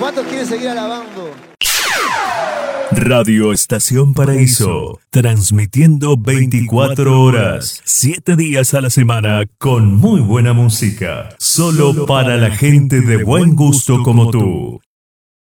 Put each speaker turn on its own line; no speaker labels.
¿Cuántos quieren seguir alabando?
Radio Estación Paraíso, transmitiendo 24 horas, 7 días a la semana, con muy buena música, solo para la gente de buen gusto como tú.